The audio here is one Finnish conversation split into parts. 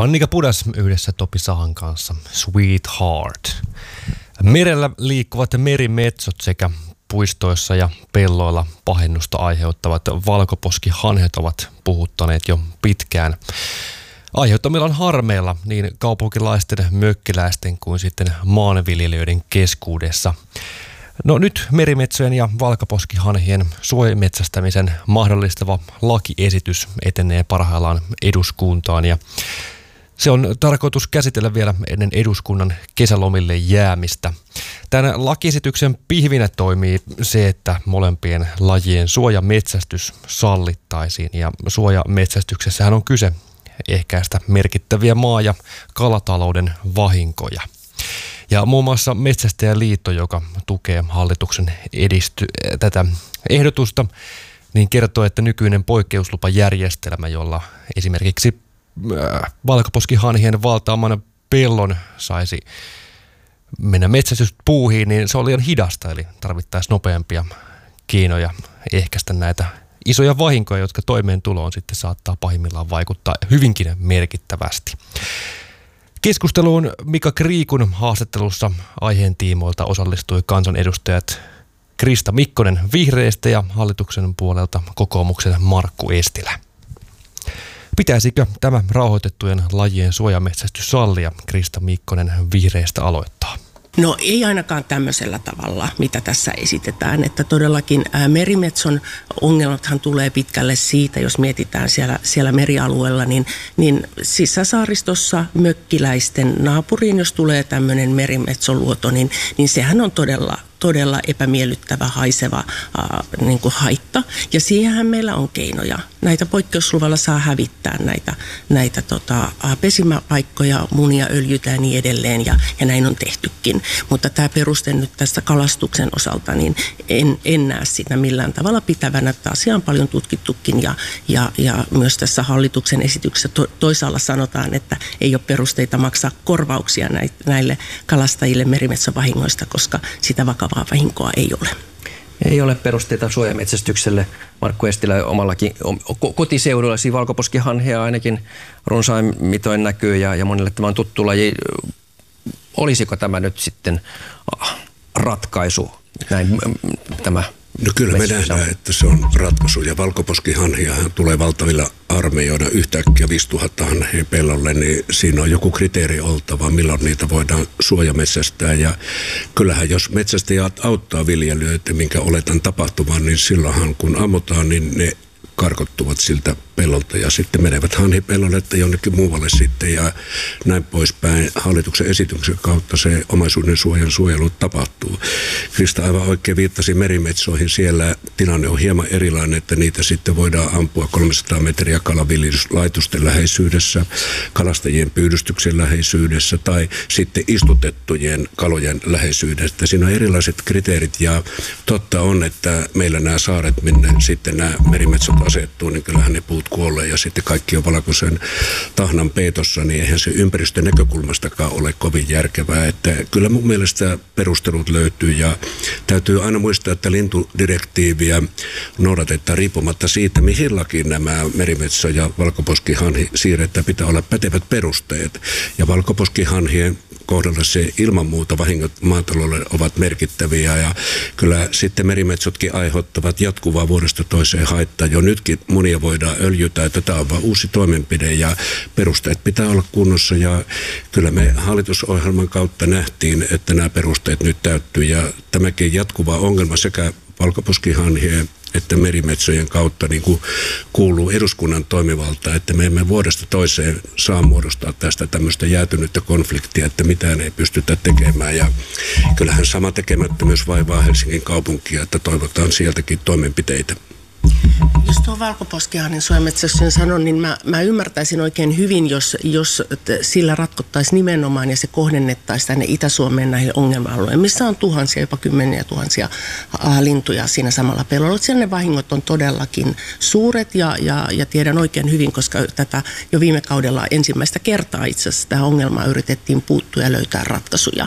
Annika Pudas yhdessä Topi Sahan kanssa, Sweetheart. Merellä liikkuvat merimetsot sekä puistoissa ja pelloilla pahennusta aiheuttavat valkoposkihanhet ovat puhuttaneet jo pitkään aiheuttamillaan harmeilla niin kaupunkilaisten, mökkiläisten kuin sitten maanviljelijöiden keskuudessa. No nyt merimetsojen ja valkoposkihanhien suojametsästämisen mahdollistava lakiesitys etenee parhaillaan eduskuntaan ja se on tarkoitus käsitellä vielä ennen eduskunnan kesälomille jäämistä. Tämän lakiesityksen pihvinä toimii se, että molempien lajien suojametsästys sallittaisiin ja suojametsästyksessähän on kyse ehkäistä merkittäviä maa- ja kalatalouden vahinkoja. Ja muun muassa Metsästäjäliitto, joka tukee hallituksen tätä ehdotusta, niin kertoo, että nykyinen poikkeuslupajärjestelmä, jolla esimerkiksi valkoposkihanhien valtaaman pellon saisi mennä metsästyspuuhiin, niin se on liian hidasta, eli tarvittaisiin nopeampia keinoja ehkäistä näitä isoja vahinkoja, jotka toimeentuloon sitten saattaa pahimmillaan vaikuttaa hyvinkin merkittävästi. Keskusteluun Mika Kriikun haastattelussa aiheen tiimoilta osallistui kansanedustajat Krista Mikkonen Vihreistä ja hallituksen puolelta kokoomuksen Markku Estilä. Pitäisikö tämä rauhoitettujen lajien suojametsästys sallia? Krista Mikkonen Vihreistä aloittaa. No ei ainakaan tämmöisellä tavalla, mitä tässä esitetään, että todellakin merimetson ongelmathan tulee pitkälle siitä, jos mietitään siellä merialueella, niin sisäsaaristossa mökkiläisten naapuriin, jos tulee tämmöinen merimetsoluoto, niin sehän on todella epämiellyttävä, haiseva niin kuin haitta. Ja siihenhän meillä on keinoja. Näitä poikkeusluvalla saa hävittää näitä pesimäpaikkoja, munia öljytään ja niin edelleen, ja näin on tehtykin. Mutta tämä peruste nyt tässä kalastuksen osalta, niin en näe sitä millään tavalla pitävänä. Tämä asia on paljon tutkittukin, ja myös tässä hallituksen esityksessä toisaalla sanotaan, että ei ole perusteita maksaa korvauksia näille kalastajille merimetsovahingoista, koska sitä vakavaa vahinkoa ei ole. Ei ole perusteita suojametsästykselle. Markku Estilä omallakin kotiseudullasi valkoposkihanhea ainakin runsain mitoin näkyy ja monille tämä on tuttu laji. Olisiko tämä nyt sitten ratkaisu näin tämä? No kyllä me nähdään, että se on ratkaisu ja valkoposkihanhiahan tulee valtavilla armeijoina yhtäkkiä 5000 hanhea pellolle, niin siinä on joku kriteeri oltava, milloin niitä voidaan suojametsästää. Ja kyllähän jos metsästäjät auttaa viljelijöitä, minkä oletan tapahtuvan, niin silloinhan kun ammutaan, niin ne karkottuvat siltä pellolta ja sitten menevät hanhipellolle tai jonnekin muualle sitten ja näin poispäin. Hallituksen esityksen kautta se omaisuuden suojelu tapahtuu. Krista aivan oikein viittasi merimetsoihin. Siellä tilanne on hieman erilainen, että niitä sitten voidaan ampua 300 metriä kalaviljelyslaitosten läheisyydessä, kalastajien pyydystyksen läheisyydessä tai sitten istutettujen kalojen läheisyydessä. Siinä on erilaiset kriteerit ja totta on, että meillä nämä saaret, minne sitten nämä merimetsot asettuu, niin kyllähän ne puut kuolee ja sitten kaikki on valkoisen tahnan peitossa, niin eihän se ympäristön näkökulmastakaan ole kovin järkevää. Että kyllä mun mielestä perustelut löytyy ja täytyy aina muistaa, että lintudirektiiviä noudatetaan riippumatta siitä, mihin lakiin nämä merimetso- ja valkoposkihanhi siirretään, pitää olla pätevät perusteet. Ja valkoposkihanhien kohdalla se ilman muuta vahingot maataloudelle ovat merkittäviä ja kyllä sitten merimetsotkin aiheuttavat jatkuvaa vuodesta toiseen haittaa. Jo nytkin munia voidaan öljytä, että tämä on vain uusi toimenpide ja perusteet pitää olla kunnossa ja kyllä me hallitusohjelman kautta nähtiin, että nämä perusteet nyt täyttyy ja tämäkin jatkuva ongelma sekä valkoposkihanhien että merimetsojen kautta niin kuin kuuluu eduskunnan toimivalta, että me emme vuodesta toiseen saa muodostaa tästä tämmöistä jäätynyttä konfliktia, että mitään ei pystytä tekemään. Ja kyllähän sama tekemättömyys vaivaa Helsingin kaupunkia, että toivotaan sieltäkin toimenpiteitä. Jos tuo valkoposkihanhen suojametsästyksen sanon, niin mä ymmärtäisin oikein hyvin, jos sillä ratkottaisiin nimenomaan ja se kohdennettaisiin tänne Itä-Suomeen näihin ongelma-alueille, missä on tuhansia, jopa kymmeniä tuhansia lintuja siinä samalla pellolla. Siellä ne vahingot on todellakin suuret ja tiedän oikein hyvin, koska tätä jo viime kaudella ensimmäistä kertaa itse asiassa tähän ongelmaan yritettiin puuttua ja löytää ratkaisuja.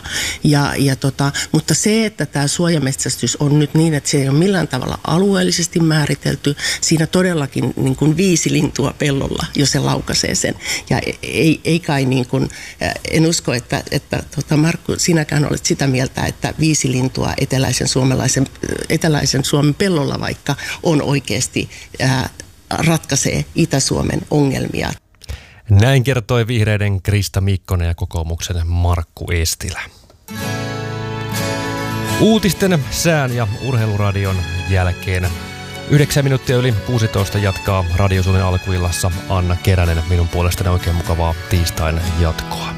Mutta se, että tämä suojametsästys on nyt niin, että se ei ole millään tavalla alueellisesti määritelty, määritelty. Siinä todellakin niin kuin 5 lintua pellolla, jos se laukaisee sen. Ja ei kai niin kuin, en usko, että Markku, sinäkään olet sitä mieltä, että 5 lintua eteläisen Suomen pellolla vaikka on oikeasti ratkaisee Itä-Suomen ongelmia. Näin kertoi vihreiden Krista Mikkonen ja kokoomuksen Markku Eestilä. Uutisten, sään ja urheiluradion jälkeen 9 minuuttia yli 16 jatkaa Radio Suomen alkuillassa Anna Keränen. Minun puolestani oikein mukavaa tiistain jatkoa.